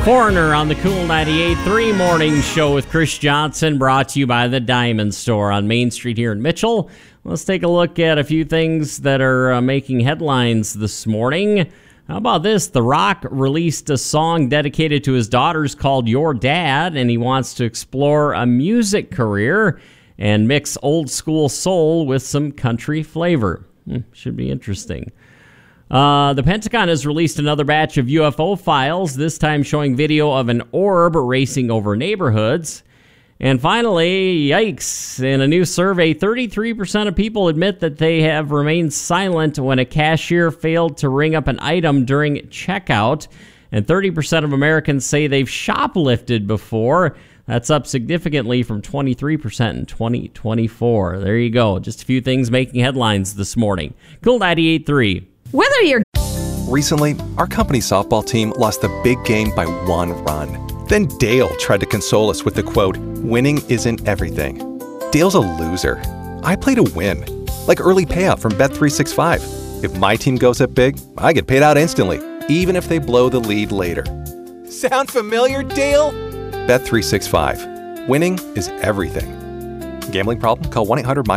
Foreigner on the Cool 98.3 Morning Show with Chris Johnson, brought to you by the Diamond Store on Main Street here in Mitchell. Let's take a look at a few things that are making headlines this morning. How about this? The Rock released a song dedicated to his daughters called Your Dad, and he wants to explore a music career and mix old school soul with some country flavor. Should be interesting. The Pentagon has released another batch of UFO files, this time showing video of an orb racing over neighborhoods. And finally, yikes, in a new survey, 33% of people admit that they have remained silent when a cashier failed to ring up an item during checkout. And 30% of Americans say they've shoplifted before. That's up significantly from 23% in 2024. There you go. Just a few things making headlines this morning. Cool 98.3. Whether you're... Recently, our company softball team lost the big game by 1 run. Then Dale tried to console us with the quote, "Winning isn't everything." Dale's a loser. I play to win. Like early payout from Bet365. If my team goes up big, I get paid out instantly, even if they blow the lead later. Sound familiar, Dale? Bet365. Winning is everything. Gambling problem? Call 1-800-MY